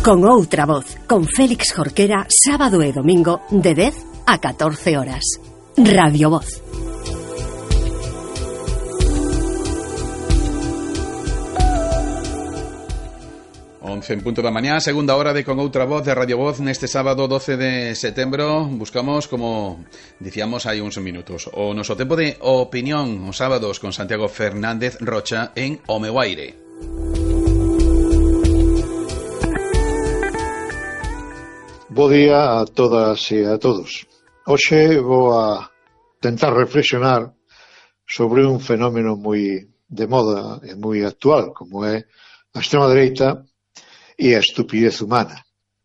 Con outra voz, con Félix Jorquera, sábado e domingo de 10 a 14 horas. Radio Voz. En punto da mañá, segunda hora de Con Outra Voz de Radio Voz neste sábado 12 de setembro. Buscamos, como dicíamos hai uns minutos, o noso tempo de opinión os sábados con Santiago Fernández Rocha en O Meu Aire. Bo día a todas e a todos. Hoxe vou a tentar reflexionar sobre un fenómeno moi de moda e moi actual, como é a extrema dereita e a estupidez humana.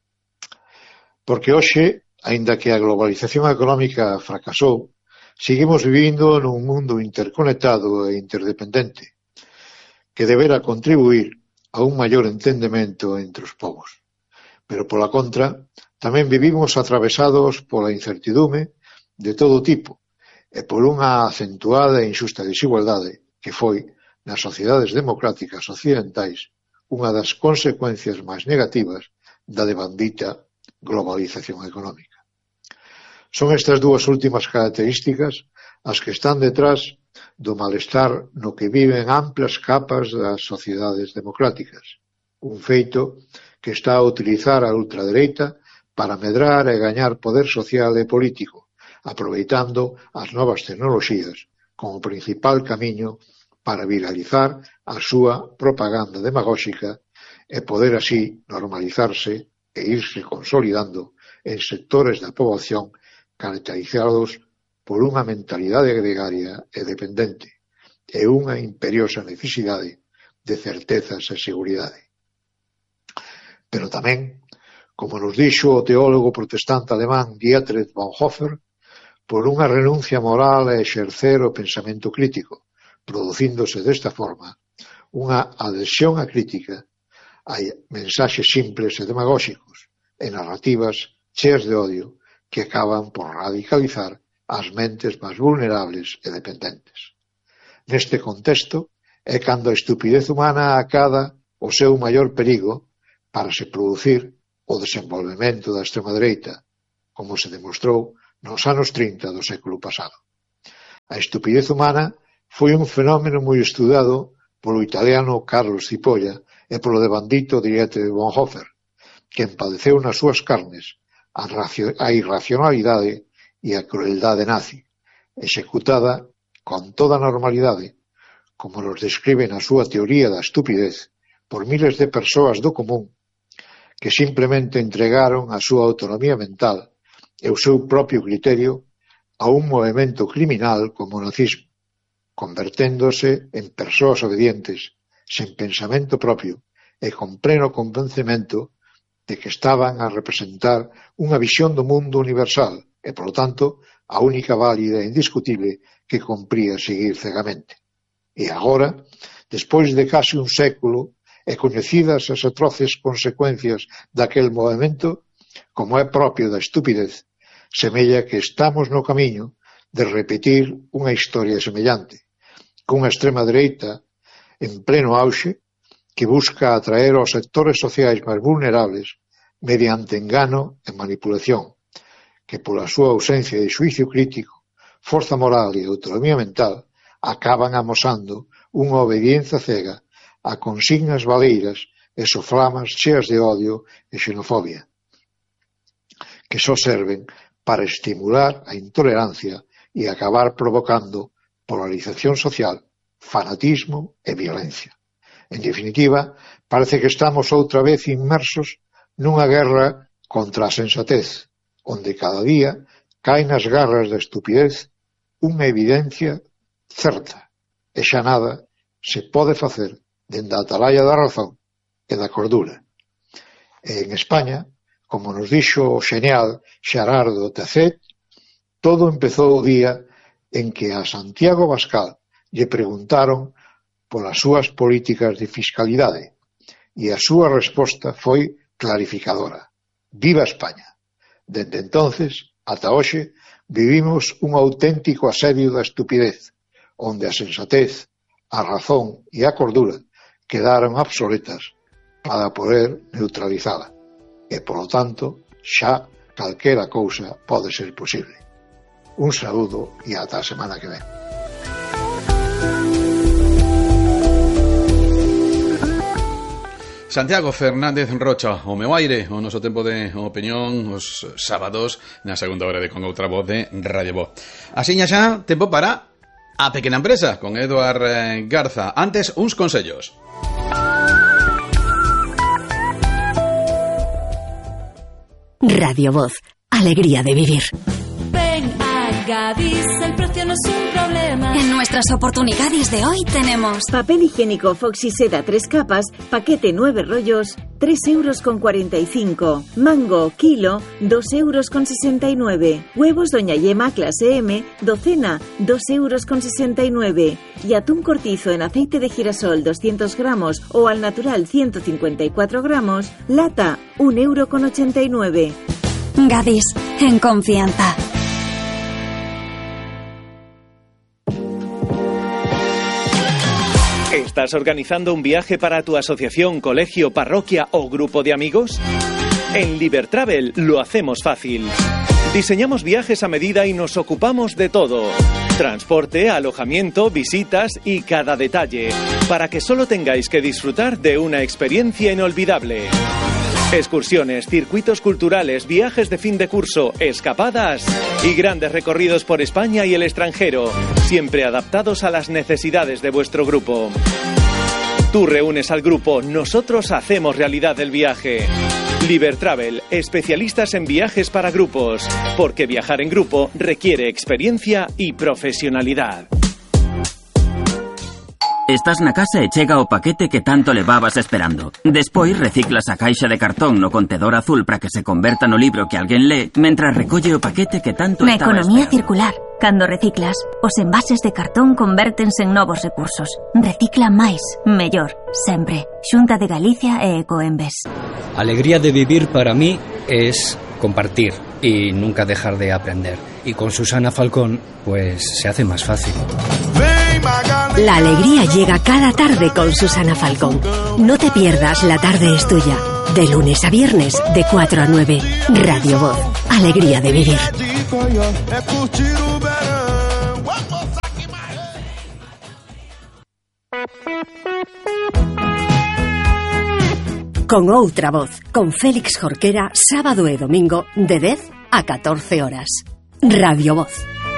Porque hoxe, aínda que a globalización económica fracasou, seguimos vivindo nun mundo interconectado e interdependente, que debera contribuir a un maior entendemento entre os povos. Pero, pola contra, tamén vivimos atravesados pola incertidume de todo tipo e por unha acentuada e injusta desigualdade que foi, nas sociedades democráticas occidentais, unha das consecuencias máis negativas da devandita globalización económica. Son estas dúas últimas características as que están detrás do malestar no que viven amplas capas das sociedades democráticas, un feito que está a utilizar a ultradereita para medrar e gañar poder social e político, aproveitando as novas tecnoloxías como principal camiño para viralizar a súa propaganda demagóxica e poder así normalizarse e irse consolidando en sectores da poboación caracterizados por unha mentalidade gregaria e dependente e unha imperiosa necesidade de certezas e seguridade. Pero tamén, como nos dixo o teólogo protestante alemán Dietrich Bonhoeffer, por unha renuncia moral a exercer o pensamento crítico, producíndose desta forma unha adhesión á crítica a mensaxes simples e demagóxicos e narrativas cheas de odio que acaban por radicalizar as mentes máis vulnerables e dependentes. Neste contexto é cando a estupidez humana acada o seu maior perigo para se producir o desenvolvemento da extrema dereita, como se demostrou nos anos 30 do século pasado. A estupidez humana foi un fenómeno moi estudado polo italiano Carlo Cipolla e polo devandito Dietrich Bonhoeffer, que padeceu nas súas carnes a irracionalidade e a crueldade nazi, executada con toda normalidade, como nos describe na súa teoría da estupidez, por miles de persoas do común que simplemente entregaron a súa autonomía mental e o seu propio criterio a un movimento criminal como o nazismo, converténdose en persoas obedientes, sen pensamento propio e con pleno convencemento de que estaban a representar unha visión do mundo universal e, polo tanto, a única válida e indiscutible que compría seguir cegamente. E agora, despois de case un século, e coñecidas as atroces consecuencias daquel movimento, como é propio da estupidez, semella que estamos no camiño de repetir unha historia semellante, cunha extrema dereita en pleno auxe que busca atraer aos sectores sociais máis vulnerables mediante engano e manipulación, que pola súa ausencia de xuicio crítico, forza moral e autonomía mental acaban amosando unha obediencia cega a consignas valeiras e soflamas cheas de odio e xenofobia, que só serven para estimular a intolerancia e acabar provocando polarización social, fanatismo e violencia. En definitiva, parece que estamos outra vez inmersos nunha guerra contra a sensatez, onde cada día cae nas garras da estupidez unha evidencia certa e xa nada se pode facer dende a atalaya da razón e da cordura. E en España, como nos dixo o xenial Xerardo Tacet, todo empezou o día en que a Santiago Abascal lle preguntaron polas súas políticas de fiscalidade e a súa resposta foi clarificadora. Viva España! Dende entonces, ata hoxe, vivimos un auténtico asedio da estupidez, onde a sensatez, a razón e a cordura quedaron obsoletas para poder neutralizala. e, polo tanto, xa calquera cousa pode ser posible. Un saúdo e ata a semana que ven. Santiago Fernández Rocha, o meu aire, o noso tempo de opinión os sábados na segunda hora de Con Outra Voz de Radio Voz. Asiña xa, tempo para A Pequena Empresa con Eduard Garza. Antes, uns consellos. Radio Voz, alegría de vivir. Ven a Gadis, el precio no es un problema. En nuestras oportunidades de hoy tenemos papel higiénico Foxy Seda 3 capas, paquete 9 rollos, 3,45 €. Mango, kilo, 2,69 €. Huevos Doña Yema clase M, docena, 2,69 €. Y atún cortizo en aceite de girasol 200 gramos o al natural 154 gramos, lata, 1,89 €. Gadis, en confianza. ¿Estás organizando un viaje para tu asociación, colegio, parroquia o grupo de amigos? En Libertravel lo hacemos fácil. Diseñamos viajes a medida y nos ocupamos de todo. Transporte, alojamiento, visitas y cada detalle, para que solo tengáis que disfrutar de una experiencia inolvidable. Excursiones, circuitos culturales, viajes de fin de curso, escapadas y grandes recorridos por España y el extranjero, siempre adaptados a las necesidades de vuestro grupo. Tú reúnes al grupo, nosotros hacemos realidad el viaje. Libertravel, especialistas en viajes para grupos, porque viajar en grupo requiere experiencia y profesionalidad. Estás na casa e chega o paquete que tanto levabas esperando. Despois reciclas a caixa de cartón no contedor azul para que se converta no libro que alguén lee, mentras recolle o paquete que tanto Na estaba economía esperando. circular, cando reciclas, os envases de cartón convértense en novos recursos. Recicla máis, mellor, sempre. Xunta de Galicia e Ecoembes. Alegría de vivir para mí es compartir y nunca dejar de aprender. Y con Susana Falcón, pues se hace más fácil. La alegría llega cada tarde con Susana Falcón. No te pierdas La Tarde es Tuya. De lunes a viernes, de 4 a 9. Radio Voz. Alegría de vivir. Con Outra Voz, con Félix Jorquera, sábado e domingo, de 10 a 14 horas. Radio Voz.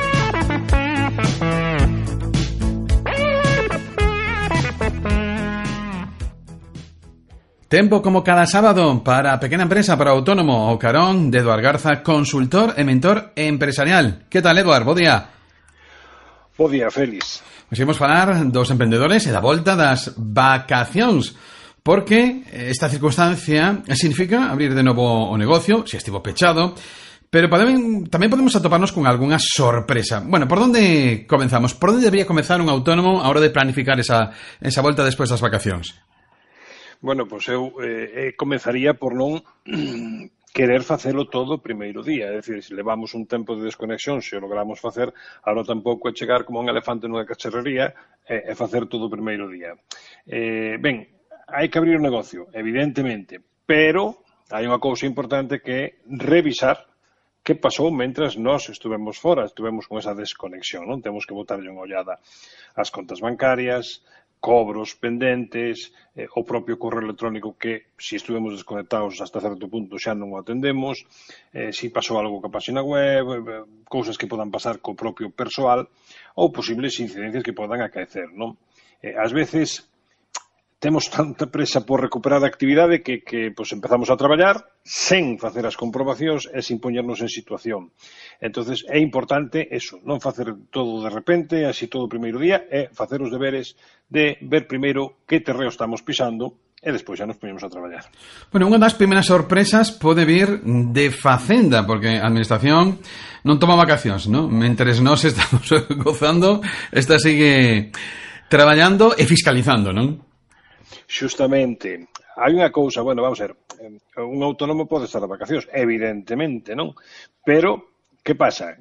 Tempo como cada sábado para a Pequena Empresa, para o autónomo, o carón de Eduard Garza, consultor e mentor empresarial. Que tal, Eduard? Bo día. Bo día, Félix. Hoxe imos falar dos emprendedores e da volta das vacacións, porque esta circunstancia significa abrir de novo o negocio, se estivo pechado, pero tamén podemos atoparnos con algunha sorpresa. Bueno, por onde comenzamos? Por onde debería comenzar un autónomo a hora de planificar esa volta despois das vacacións? Bueno, pois eu comenzaría por non querer facelo todo o primeiro día. É dicir, se levamos un tempo de desconexión, se o logramos facer, agora tampouco é chegar como un elefante nunha cacharrería e facer todo o primeiro día. Ben, hai que abrir o negocio, evidentemente, pero hai unha cousa importante que é revisar que pasou mentras nós estuvemos fora, estuvemos con esa desconexión, non? Temos que botarlle unha ollada ás contas bancarias, cobros pendentes, o propio correo electrónico que, se estuvemos desconectados hasta certo punto, xa non o atendemos, se pasou algo coa página web, cousas que podan pasar co propio persoal ou posibles incidencias que podan acaecer, non? Ás veces temos tanta presa por recuperar a actividade que pois, empezamos a traballar sen facer as comprobacións e sin poñernos en situación. Entonces é importante eso, non facer todo de repente, así todo o primeiro día, e facer os deberes de ver primeiro que terreo estamos pisando e despois xa nos poñemos a traballar. Bueno, unha das primeiras sorpresas pode vir de Facenda, porque a Administración non toma vacacións, non? Mentres nós estamos gozando, esta sigue traballando e fiscalizando, non? Xustamente, hai unha cousa, bueno, vamos a ver, un autónomo pode estar de vacacións, evidentemente, non? Pero, que pasa?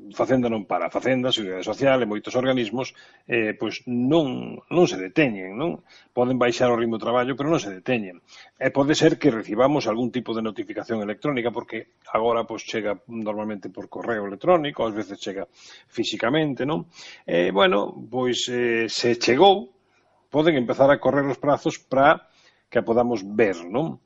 Facenda non para. Facenda, Seguridade Social e moitos organismos pois non se deteñen, non? Poden baixar o ritmo de traballo, pero non se deteñen. E pode ser que recibamos algún tipo de notificación electrónica, porque agora pois chega normalmente por correo electrónico, ás veces chega físicamente, non? Bueno, pois se chegou, poden empezar a correr os prazos para que a podamos ver, non?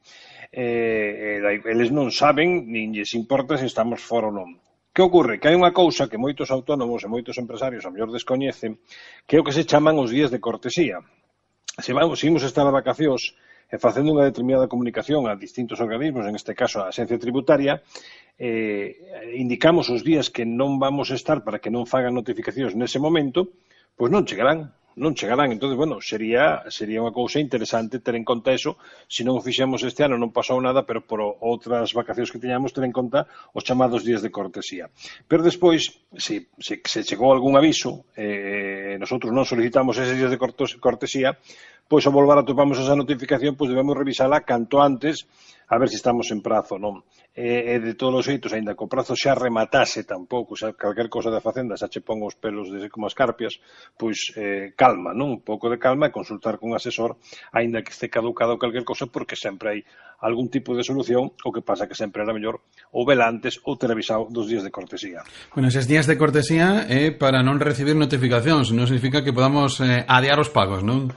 Eles non saben, nin lles importa se estamos fora ou non. Que ocorre? Que hai unha cousa que moitos autónomos e moitos empresarios a mellor descoñecen, que é o que se chaman os días de cortesía. Se imos estar a vacacións e facendo unha determinada comunicación a distintos organismos, en este caso a Axencia Tributaria, indicamos os días que non vamos estar para que non fagan notificacións nese momento, pois non chegarán. Entón, bueno, sería unha cousa interesante ter en conta eso. Se non o fixemos este ano non pasou nada, pero por outras vacacións que teñamos ter en conta os chamados días de cortesía. Pero despois, se chegou algún aviso, nosotros non solicitamos eses días de cortesía, pois ao volvar atopamos esa notificación, pois debemos revisala canto antes, a ver se estamos en prazo, non? De todos os xeitos, aínda que o prazo xa rematase tampouco, xa calquer cosa da Facenda xa che pon os pelos como as carpias, pois calma, non? Un pouco de calma e consultar con un asesor, aínda que este caducado calquer cosa, porque sempre hai algún tipo de solución, o que pasa que sempre era mellor ou vela antes ou ter avisado dos días de cortesía. Bueno, eses días de cortesía é para non recibir notificacións, non significa que podamos adiar os pagos, non?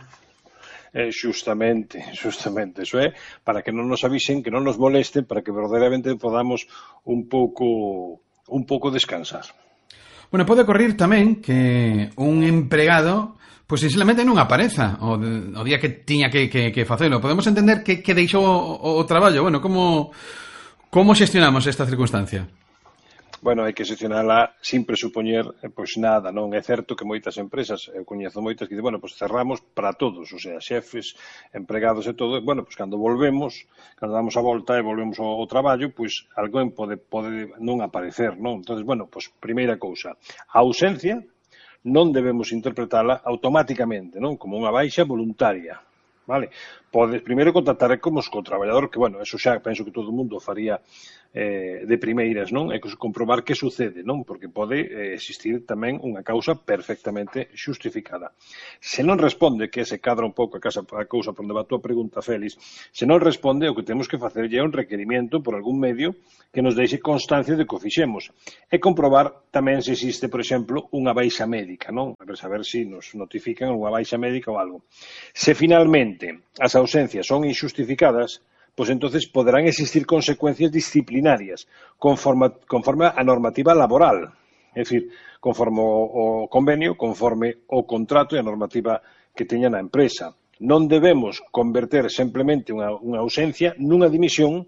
Justamente, eso é para que non nos avisen, que non nos molesten, para que verdadeiramente podamos un pouco descansar. Bueno, pode ocorrer tamén que un empregado pois sinceramente non apareza o día que tiña que facelo. Podemos entender que deixou o traballo. Bueno, como xestionamos esta circunstancia? Bueno, hai que xestionala sin presupoñer pois nada, non? É certo que moitas empresas, eu coñezo moitas que dicen, bueno, pois cerramos para todos, o sea, xefes, empregados e todo, bueno, pois cando volvemos, cando damos a volta e volvemos ao traballo, pois alguén pode non aparecer, non? Entonces, bueno, pois primeira cousa, a ausencia non debemos interpretala automáticamente, non? Como unha baixa voluntaria. Vale? Podes primeiro contactar como co traballador, que, bueno, eso xa penso que todo o mundo faría de primeiras, non? É comprobar que sucede, non? Porque pode existir tamén unha causa perfectamente xustificada. Se non responde, que se cadra un pouco a cousa por onde va a tua pregunta, Félix, se non responde, o que temos que facer é un requerimento por algún medio que nos deixe constancia de que o fixemos. E comprobar tamén se existe, por exemplo, unha baixa médica, non? A saber se nos notifican unha baixa médica ou algo. Se finalmente as ausencias son injustificadas, pois entonces poderán existir consecuencias disciplinarias conforme a normativa laboral, é dicir, conforme o convenio, conforme o contrato e a normativa que teña na empresa. Non debemos converter simplemente unha ausencia nunha dimisión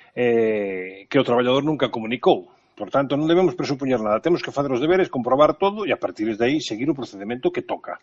que o traballador nunca comunicou. Por tanto, non debemos presupoñer nada, temos que facer os deberes, comprobar todo e a partir de aí seguir o procedimento que toca.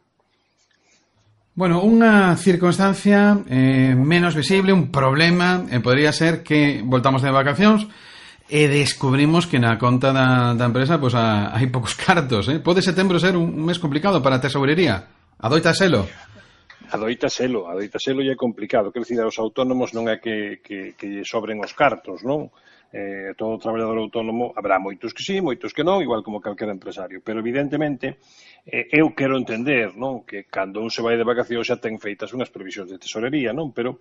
Bueno, unha circunstancia menos visible, un problema, podría ser que voltamos de vacacións e descubrimos que na conta da empresa pois hai poucos cartos. Pode setembro ser un mes complicado para a tesourería? Adoita selo? Adoita selo e é complicado. Quer dicir, aos autónomos non é que sobren os cartos, non? Todo traballador autónomo, habrá moitos que sí, moitos que non, igual como calquer empresario, pero evidentemente eu quero entender, non, que cando un se vai de vacacións xa ten feitas unhas previsións de tesorería, non, pero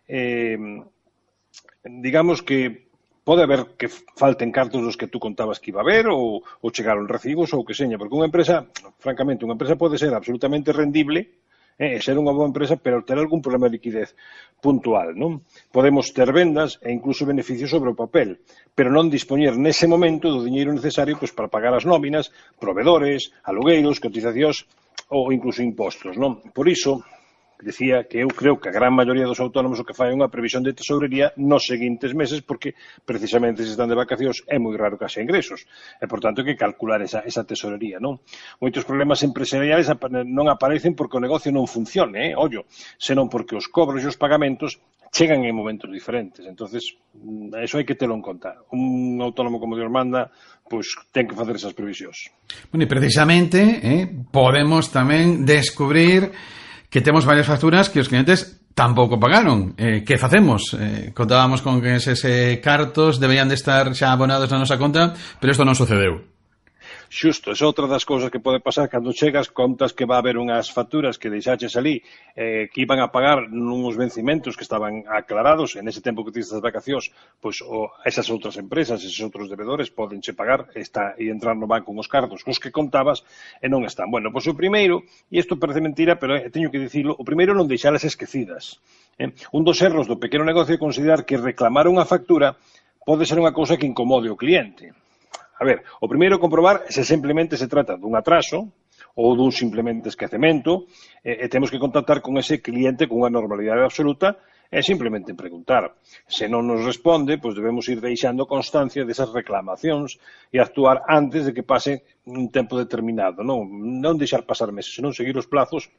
digamos que pode haber que falten cartos dos que tú contabas que iba a haber ou chegaron recibos ou que seña, porque unha empresa, francamente, unha empresa pode ser absolutamente rendible, ser unha boa empresa, pero ter algún problema de liquidez puntual, non? Podemos ter vendas e incluso beneficios sobre o papel, pero non dispoñer nese momento do diñeiro necesario pois para pagar as nóminas, provedores, alugueiros, cotizacións ou incluso impostos, non? Por iso, decía que eu creo que a gran maioría dos autónomos o que fai é unha previsión de tesourería nos seguintes meses, porque precisamente se están de vacacións é moi raro que haxa ingresos, e por tanto hai que calcular esa tesourería, non? Moitos problemas empresariais non aparecen porque o negocio non funcione, ollo, senón porque os cobros e os pagamentos chegan en momentos diferentes, entonces eso hai que telo en conta. Un autónomo como Dios manda, pois ten que facer esas previsións. Bueno, e precisamente podemos tamén descubrir que temos varias facturas que os clientes tampouco pagaron. Que facemos? Contábamos con que eses cartos deberían de estar xa abonados na nosa conta, pero isto non sucedeu. Xusto, é outra das cousas que pode pasar cando chegas, contas que va a haber unhas facturas que deixaches ali que iban a pagar nuns vencimentos que estaban aclarados, en ese tempo que tens as vacacións, pois esas outras empresas, esos outros devedores podenche pagar e entrar no banco uns cartos, os que contabas e non están. Bueno, pois o primeiro, e isto parece mentira, pero teño que dicilo, o primeiro non deixalas esquecidas. Un dos erros do pequeno negocio é considerar que reclamar unha factura pode ser unha cousa que incomode o cliente. A ver, o primeiro comprobar se simplemente se trata dun atraso ou dun simplemente esquecemento e temos que contactar con ese cliente con unha normalidade absoluta e simplemente preguntar. Se non nos responde, pois debemos ir deixando constancia desas reclamacións e actuar antes de que pase un tempo determinado. Non deixar pasar meses, senón seguir os plazos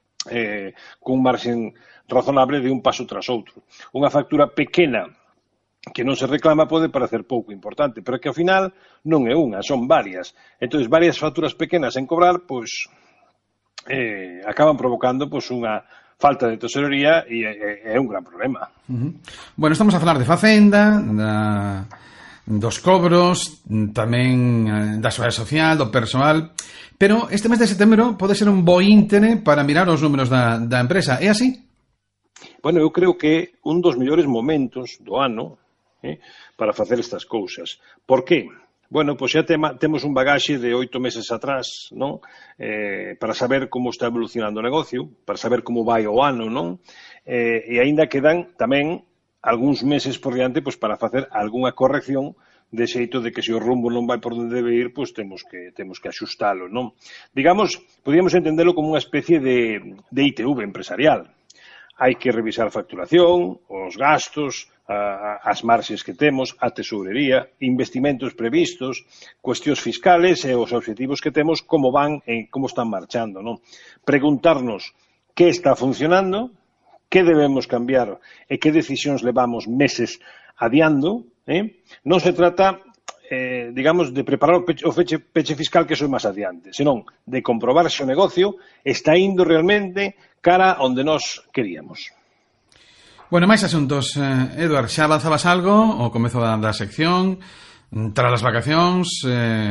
cun marxen razonable de un paso tras outro. Unha factura pequena que non se reclama pode parecer pouco importante, pero que ao final non é unha, son varias. Entón, varias facturas pequenas en cobrar, pois, acaban provocando pois unha falta de tesorería e é un gran problema. Bueno, estamos a falar de Facenda, dos cobros, tamén da Seguridade Social, do persoal, pero este mes de setembro pode ser un bo íntere para mirar os números da empresa, é así? Bueno, eu creo que un dos mellores momentos do ano para facer estas cousas. Por qué? Bueno, pois xa temos un bagaxe de 8 meses atrás, non? Para saber como está evolucionando o negocio, para saber como vai o ano, non? E aínda quedan tamén algúns meses por diante pois para facer algunha corrección de xeito de que se o rumbo non vai por onde debe ir, pois temos que axustalo, non? Digamos, podríamos entendelo como unha especie de ITV empresarial. Hai que revisar a facturación, os gastos, as marxes que temos, a tesourería, investimentos previstos, cuestións fiscales e os obxectivos que temos, como van e como están marchando, non? Preguntarnos que está funcionando, que debemos cambiar e que decisións levamos meses adiando. Non se trata, digamos, de preparar o peche fiscal, que eso é máis adiante, senón de comprobar se o negocio está indo realmente cara onde nós queríamos. Bueno, máis asuntos. Eduard, xa avanzabas algo ao comezo da sección, tras as vacacións,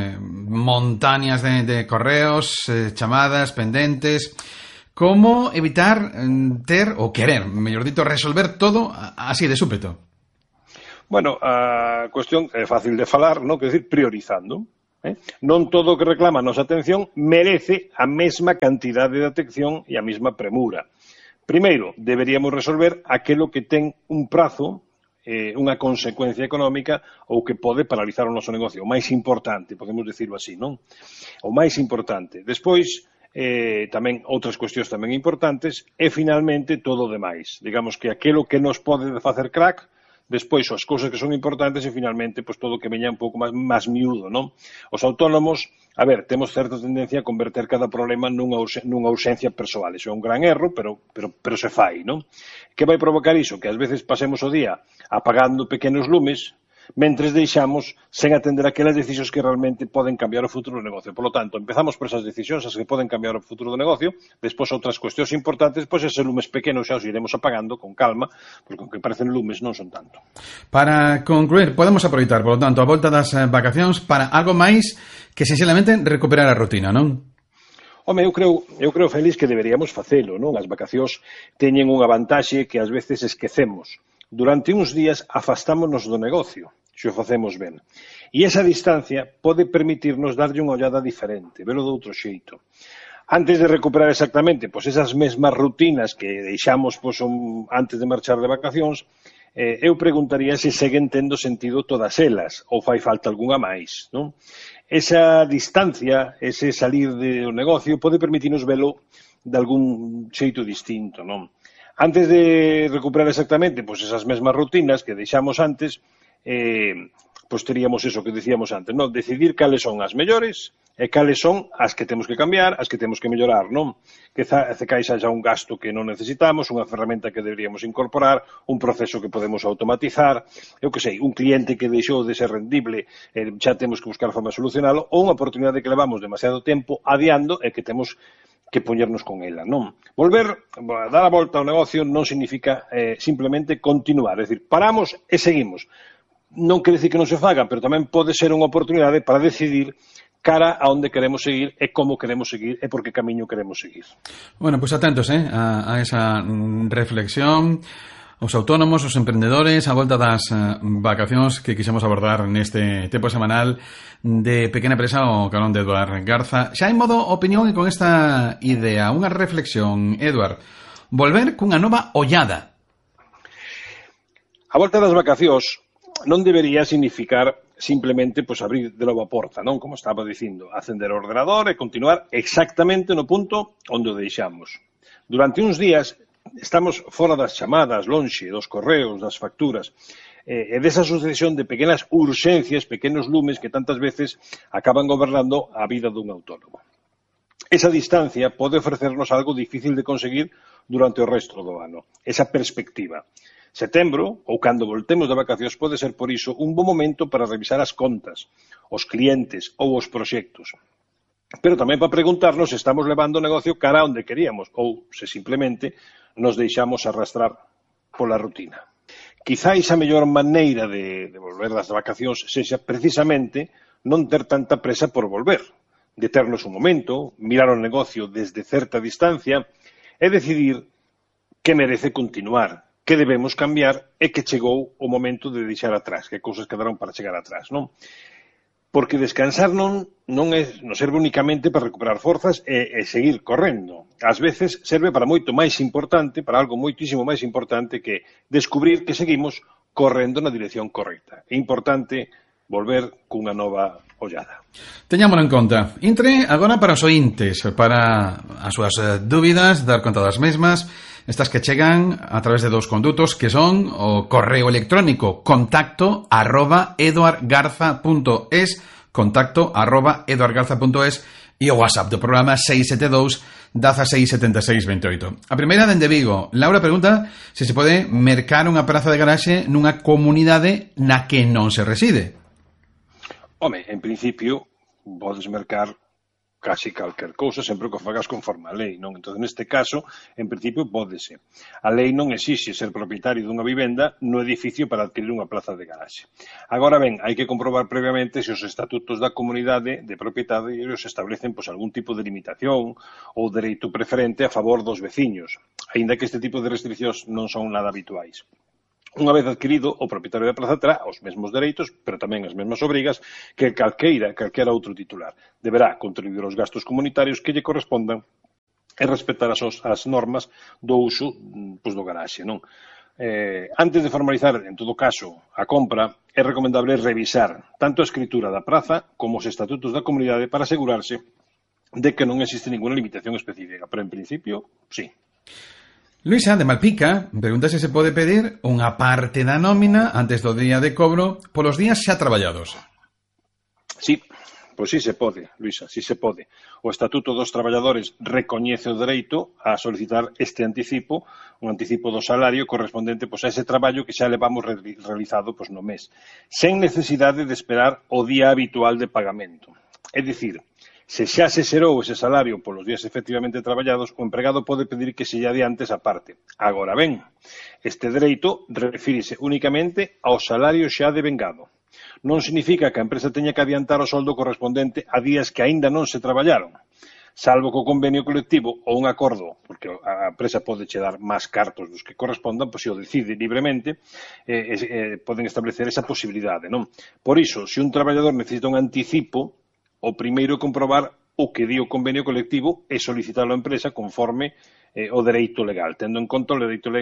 montañas de correos, chamadas, pendentes. Como evitar ter, ou querer, mellor dito, resolver todo así de súpeto? Bueno, a cuestión é fácil de falar, non? Quer dicir, priorizando. Non todo o que reclama a nosa atención merece a mesma cantidade de atención e a mesma premura. Primeiro, deberíamos resolver aquilo que ten un prazo, unha consecuencia económica ou que pode paralizar o noso negocio. O máis importante, podemos dicirlo así, non? O máis importante. Despois, tamén outras cuestións tamén importantes e, finalmente, todo o demais. Digamos que aquilo que nos pode facer crack, despois as cousas que son importantes e, finalmente, pois todo o que veña un pouco máis miúdo, non? Os autónomos, a ver, temos certa tendencia a converter cada problema nunha urxencia persoal. Iso é un gran erro, pero se fai, non? Que vai provocar iso? Que ás veces pasemos o día apagando pequenos lumes, mentres deixamos sen atender aquelas decisións que realmente poden cambiar o futuro do negocio. Por lo tanto, empezamos por esas decisións as que poden cambiar o futuro do negocio, despois outras cuestións importantes, pois eses lumes pequenos xa os iremos apagando con calma, porque con que parecen lumes non son tanto. Para concluir, podemos aproveitar, por lo tanto, a volta das vacacións para algo máis que, sinceramente, recuperar a rutina, non? Home, eu creo, Félix, que deberíamos facelo, non? As vacacións teñen unha vantaxe que ás veces esquecemos. Durante uns días afastámonos do negocio, se o facemos ben. E esa distancia pode permitirnos darlle unha ollada diferente, velo de outro xeito. Antes de recuperar exactamente pois esas mesmas rutinas que deixamos pois, antes de marchar de vacacións, eu preguntaría se seguen tendo sentido todas elas, ou fai falta algunha máis, non? Esa distancia, ese salir do negocio, pode permitirnos velo de algún xeito distinto, non? Antes de recuperar exactamente pois esas mesmas rutinas que deixamos antes, pois teríamos eso que dicíamos antes, non? Decidir cales son as mellores e cales son as que temos que cambiar, as que temos que mellorar, non? Que caixa xa un gasto que non necesitamos, unha ferramenta que deberíamos incorporar, un proceso que podemos automatizar, eu que sei, un cliente que deixou de ser rendible, xa temos que buscar forma de solucionalo, ou unha oportunidade que levamos demasiado tempo adiando e que temos que poñernos con ela, non? Dar a volta ao negocio non significa simplemente continuar, é dicir, paramos e seguimos. Non quere dicir que non se faga, pero tamén pode ser unha oportunidade para decidir cara a onde queremos seguir e como queremos seguir e por que camiño queremos seguir. Bueno, pues atentos a esa reflexión. Os autónomos, os emprendedores, a volta das vacacións que quixemos abordar neste tempo semanal de Pequena Empresa o carón de Eduard Garza. Xa en modo opinión e con esta idea, unha reflexión, Eduard, volver cunha nova ollada. A volta das vacacións non debería significar simplemente pues, abrir de novo a porta, non? Como estaba dicindo, acender o ordenador e continuar exactamente no punto onde o deixamos. Durante uns días estamos fora das chamadas, lonxe, dos correos, das facturas, e desa sucesión de pequenas urxencias, pequenos lumes que tantas veces acaban gobernando a vida dun autónomo. Esa distancia pode ofrecernos algo difícil de conseguir durante o resto do ano, esa perspectiva. Setembro, ou cando voltemos de vacacións, pode ser por iso un bo momento para revisar as contas, os clientes ou os proxectos. Pero tamén para preguntarnos se estamos levando o negocio cara onde queríamos ou se simplemente nos deixamos arrastrar pola rutina. Quizáis a mellor maneira de volver das vacacións sexa precisamente non ter tanta presa por volver, deternos un momento, mirar o negocio desde certa distancia e decidir que merece continuar, que debemos cambiar e que chegou o momento de deixar atrás, que cousas quedaron para chegar atrás, non? Porque descansar non serve únicamente para recuperar forzas e seguir correndo. Ás veces serve para moito máis importante, para algo moitísimo máis importante que descubrir que seguimos correndo na dirección correcta. É importante volver cunha nova ollada. Teñámolo en conta. Intre agora para os ointes, para as súas dúbidas, dar conta das mesmas, estas que chegan a través de dous condutos que son o correo electrónico contacto@eduardgarza.es e o WhatsApp do programa 672 16 76 28. A primeira dende Vigo. Laura pregunta se pode mercar unha praza de garaxe nunha comunidade na que non se reside. Home, en principio, podes mercar casi calquer cousa, sempre que o fagas conforme a lei, non? Entón, neste caso, en principio, pódese. A lei non exixe ser propietario dunha vivenda no edificio para adquirir unha plaza de garaxe. Agora ben, hai que comprobar previamente se os estatutos da comunidade de propietarios establecen algún tipo de limitación ou dereito preferente a favor dos veciños, aínda que este tipo de restriccións non son nada habituais. Unha vez adquirido, o propietario da plaza terá os mesmos dereitos, pero tamén as mesmas obrigas que calquera outro titular. Deberá contribuir aos gastos comunitarios que lle correspondan e respetar as normas do uso do garaxe, non? Antes de formalizar, en todo caso, a compra, é recomendable revisar tanto a escritura da praza como os estatutos da comunidade para asegurarse de que non existe ninguna limitación específica, pero en principio, sí. Luisa, de Malpica, pregunta se pode pedir unha parte da nómina antes do día de cobro polos días xa traballados. Sí, pois sí se pode, Luisa, sí se pode. O Estatuto dos Traballadores recoñece o dereito a solicitar este anticipo, un anticipo do salario correspondente a ese traballo que xa levamos realizado no mes, sen necesidade de esperar o día habitual de pagamento. É dicir, se xa se xerou ese salario polos días efectivamente traballados, o empregado pode pedir que se lle adiante esa parte. Agora ben, este dereito refírese únicamente ao salario xa devengado. Non significa que a empresa teña que adiantar o soldo correspondente a días que aínda non se traballaron, salvo que o convenio colectivo ou un acordo, porque a empresa pode che dar máis cartos dos que correspondan, se o decide libremente, poden establecer esa posibilidade, non? Por iso, se un traballador necesita un anticipo, o primeiro comprobar o que di o convenio colectivo e solicitar a empresa conforme o dereito legal, tendo en conta o dereito legal